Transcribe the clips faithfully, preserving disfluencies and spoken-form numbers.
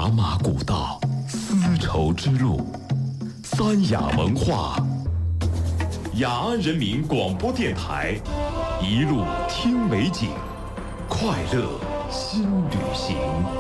茶马古道，丝绸之路，三雅文化。雅安人民广播电台，一路听美景，快乐新旅行。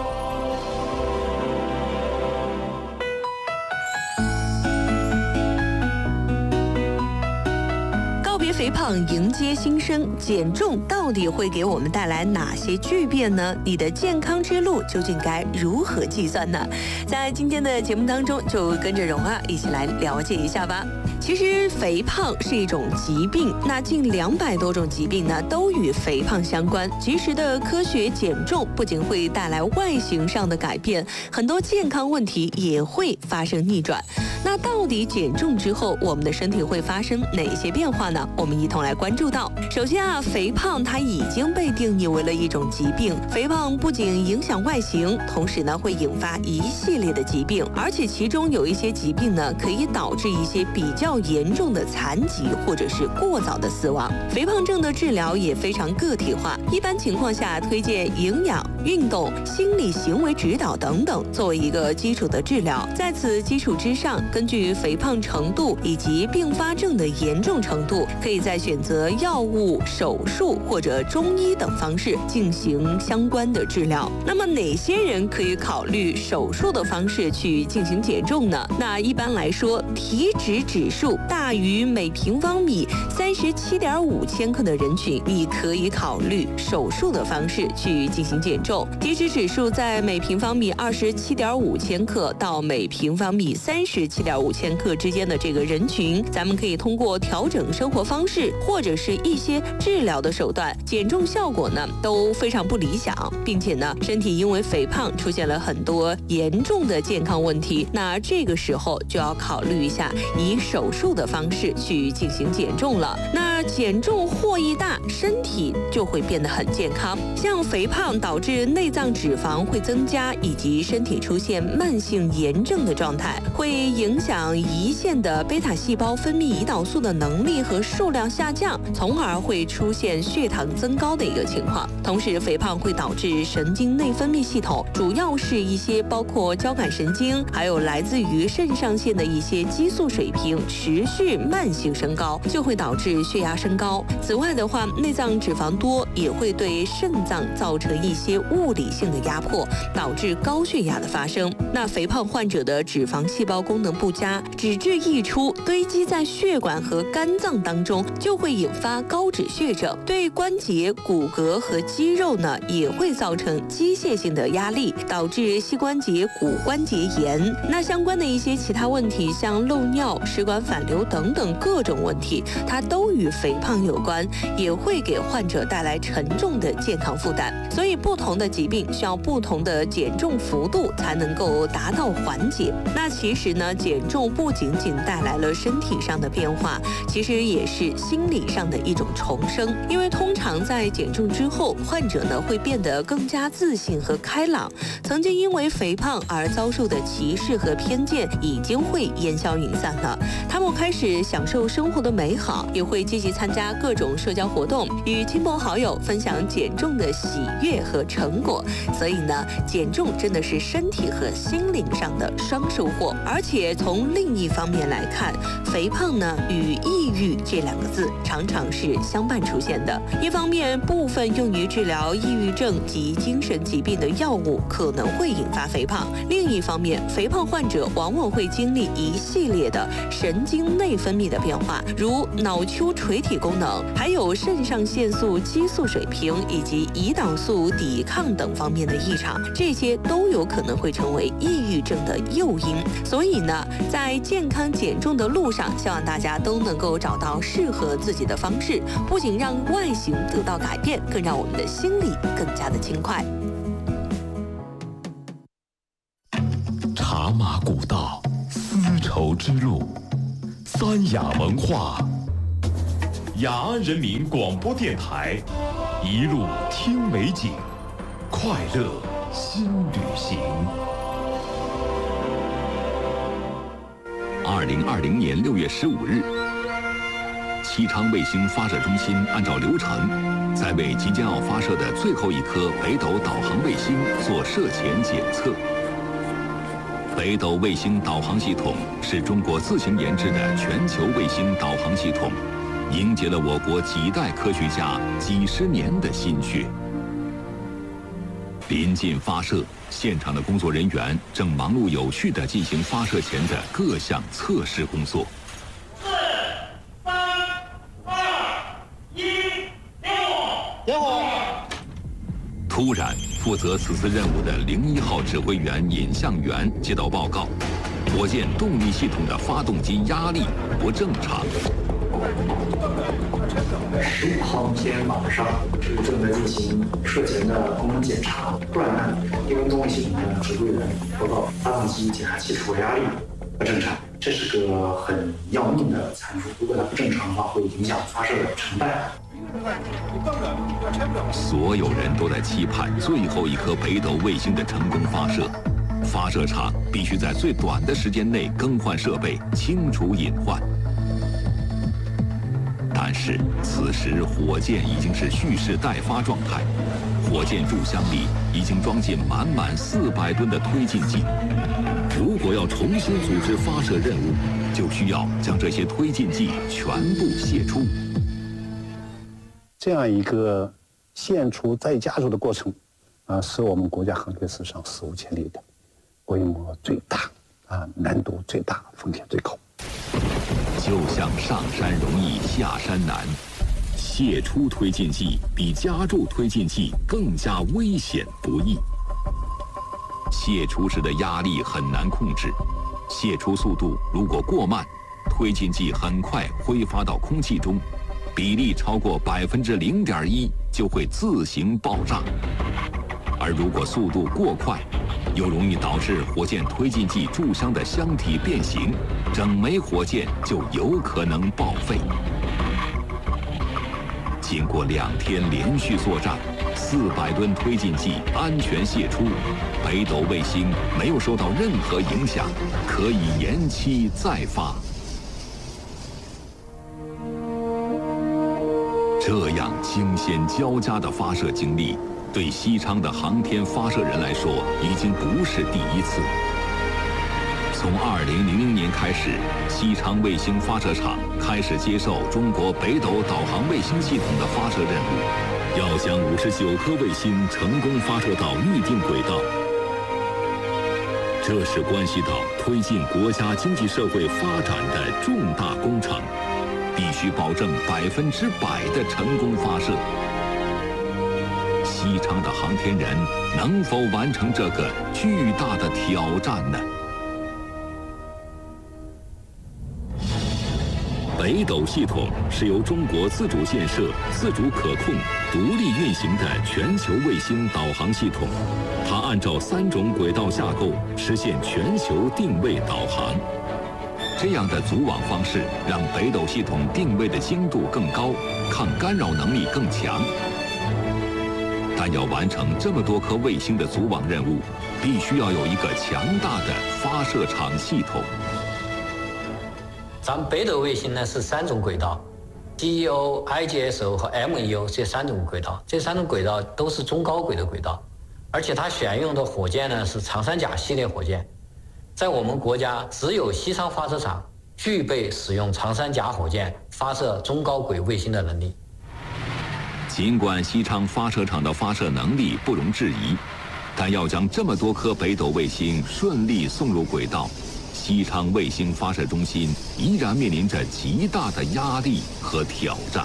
肥胖迎接新生，减重到底会给我们带来哪些巨变呢？你的健康之路究竟该如何计算呢？在今天的节目当中，就跟着蓉啊一起来了解一下吧。其实肥胖是一种疾病，那近两百多种疾病呢都与肥胖相关。及时的科学减重不仅会带来外形上的改变，很多健康问题也会发生逆转。那到底减重之后，我们的身体会发生哪些变化呢？我们一同来关注到。首先啊，肥胖它已经被定义为了一种疾病。肥胖不仅影响外形，同时呢会引发一系列的疾病，而且其中有一些疾病呢可以导致一些比较严重的残疾或者是过早的死亡。肥胖症的治疗也非常个体化，一般情况下推荐营养、运动、心理行为指导等等作为一个基础的治疗。在此基础之上，根据肥胖程度以及并发症的严重程度，可以再选择药物、手术或者中医等方式进行相关的治疗。那么哪些人可以考虑手术的方式去进行减重呢？那一般来说，体脂指数大于每平方米三十七点五千克的人群，你可以考虑手术的方式去进行减重。体脂指数在每平方米二十七点五千克到每平方米三十七点五千克之间的这个人群，咱们可以通过调整生活方式或者是一些治疗的手段，减重效果呢都非常不理想，并且呢身体因为肥胖出现了很多严重的健康问题，那这个时候就要考虑一下以手术的方式去进行减重了。那减重获益大，身体就会变得很健康。像肥胖导致内脏脂肪会增加，以及身体出现慢性炎症的状态，会影响胰腺的贝塔细胞分泌胰岛素的能力和数量下降，从而会出现血糖增高的一个情况。同时，肥胖会导致神经内分泌系统，主要是一些包括交感神经，还有来自于肾上腺的一些激素水平持续慢性升高，就会导致血压升高。此外的话，内脏脂肪多也会对肾脏造成一些物理性的压迫，导致高血压的发生。那肥胖患者的脂肪细胞功能不佳，脂质溢出堆积在血管和肝脏当中，就会引发高脂血症，对关节、骨骼和肌肉呢也会造成机械性的压力，导致膝关节骨关节炎。那相关的一些其他问题，像漏尿、食管反流等等各种问题，它都与肥胖有关，也会给患者带来沉重的健康负担。所以不同的疾病需要不同的减重幅度才能够达到缓解。那其实呢，减重不仅仅带来了身体上的变化，其实也是心理上的一种重生。因为通常在减重之后，患者呢会变得更加自信和开朗，曾经因为肥胖而遭受的歧视和偏见已经会烟消云散了。他们开始享受生活的美好，也会积极参加各种社交活动，与亲朋好友分享减重的喜悦和成果。所以呢，减重真的是身体和心灵上的双收获。而且从另一方面来看，肥胖呢与抑郁这两个字常常是相伴出现的。一方面，部分用于治疗抑郁症及精神疾病的药物可能会引发肥胖；另一方面，肥胖患者往往会经历一系列的神经内分泌的变化，如脑丘垂体功能，还有肾上腺素激素水平以及胰岛素抵抗等方面的异常，这些都有可能会成为抑郁症的诱因。所以呢，在健康减重的路上，希望大家都能够找到适合自己的方式，不仅让外形得到改变，更让我们的心理更加的轻快。 茶马古道，丝绸之路，三雅文化。雅安人民广播电台，一路听美景，快乐新旅行。 二零二零年六月十五日，西昌卫星发射中心按照流程，在为即将要发射的最后一颗北斗导航卫星做射前检测。 北斗卫星导航系统是中国自行研制的全球卫星导航系统，凝结了我国几代科学家几十年的心血。临近发射，现场的工作人员正忙碌有序地进行发射前的各项测试工作。 四、三、二、一，点火！点火！ 突然，负责此次任务的零一号指挥员尹向元接到报告，火箭动力系统的发动机压力不正常。 十五号天晚上，这个正在进行射前的功能检查，突然呢，因为动力系统的指挥员报告，发动机检查器出压力不正常，这是个很要命的参数，如果它不正常的话，会影响发射的成败。 所有人都在期盼最后一颗北斗卫星的成功发射，发射场必须在最短的时间内更换设备，清除隐患。但是此时火箭已经是蓄势待发状态，火箭柱箱里已经装进满满四百吨的推进剂。如果要重新组织发射任务，就需要将这些推进剂全部泄出。 这样一个献出再加速的过程，啊，是我们国家航天史上史无前例的，规模最大，啊，难度最大，风险最高。 就像上山容易下山难，泄出推进剂比加注推进剂更加危险不易。泄出时的压力很难控制，泄出速度如果过慢，推进剂很快挥发到空气中，比例超过百分之零点一就会自行爆炸。而如果速度过快，又容易导致火箭推进剂柱箱的箱体变形，整枚火箭就有可能报废。经过两天连续作战，四百吨推进剂安全泄出，北斗卫星没有受到任何影响，可以延期再发。这样惊险交加的发射经历，对西昌的航天发射人来说，已经不是第一次。从二零零零年开始，西昌卫星发射场开始接受中国北斗导航卫星系统的发射任务，要将五十九颗卫星成功发射到预定轨道。这是关系到推进国家经济社会发展的重大工程，必须保证百分之百的成功发射。西昌的航天人能否完成这个巨大的挑战呢？北斗系统是由中国自主建设、自主可控、独立运行的全球卫星导航系统，它按照三种轨道架构实现全球定位导航。这样的组网方式让北斗系统定位的精度更高，抗干扰能力更强。但要完成这么多颗卫星的组网任务，必须要有一个强大的发射场系统。 咱们北斗卫星呢是三种轨道 ，D E O、I G S O 和 M E O 这三种轨道，这三种轨道都是中高轨的轨道，而且它选用的火箭呢是长三甲系列火箭。在我们国家，只有西昌发射场具备使用长三甲火箭发射中高轨卫星的能力。 尽管西昌发射场的发射能力不容置疑，但要将这么多颗北斗卫星顺利送入轨道，西昌卫星发射中心依然面临着极大的压力和挑战。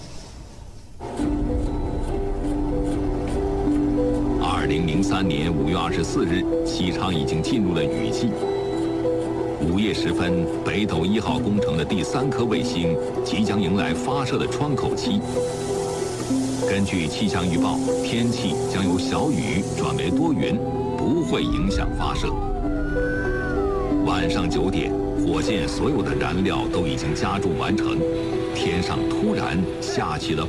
二零零三年五月二十四日，西昌已经进入了雨季。午夜时分，北斗一号工程的第三颗卫星即将迎来发射的窗口期。根据气象预报，天气将由小雨转为多云，不会影响发射。晚上九点，火箭所有的燃料都已经加注完成，天上突然下起了